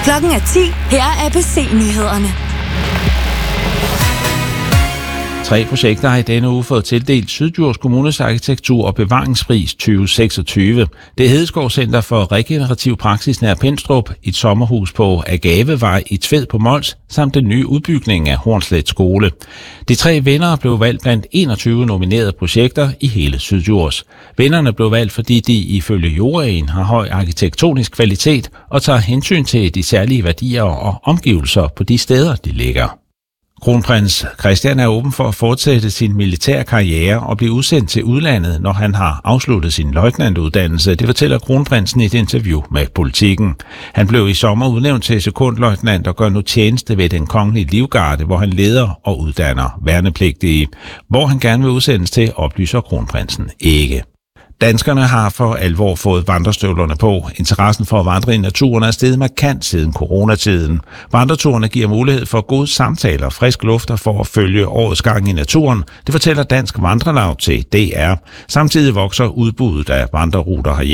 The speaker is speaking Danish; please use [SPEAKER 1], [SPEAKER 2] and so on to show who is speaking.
[SPEAKER 1] Klokken er 10. Her er ABC-nyhederne.
[SPEAKER 2] 3 projekter har i denne uge fået tildelt Syddjurs Kommunes arkitektur- og bevaringspris 2026. Det er Hedeskov Center for Regenerativ Praksis nær Pindstrup, et sommerhus på Agavevej i Tved på Mols, samt den nye udbygning af Hornslet Skole. De 3 vindere blev valgt blandt 21 nominerede projekter i hele Syddjurs. Vinderne blev valgt, fordi de ifølge juryen har høj arkitektonisk kvalitet og tager hensyn til de særlige værdier og omgivelser på de steder, de ligger. Kronprins Christian er åben for at fortsætte sin militære karriere og blive udsendt til udlandet, når han har afsluttet sin løjtnantuddannelse. Det fortæller kronprinsen i et interview med Politiken. Han blev i sommer udnævnt til sekundløjtnant og gør nu tjeneste ved den kongelige livgarde, hvor han leder og uddanner værnepligtige. Hvor han gerne vil udsendes til, oplyser kronprinsen ikke. Danskerne har for alvor fået vandrestøvlerne på. Interessen for at vandre i naturen er steget markant siden coronatiden. Vandreturene giver mulighed for gode samtaler, frisk luft og for at følge årets gang i naturen. Det fortæller Dansk Vandrelaug til DR. Samtidig vokser udbuddet af vandreruter herhjemme.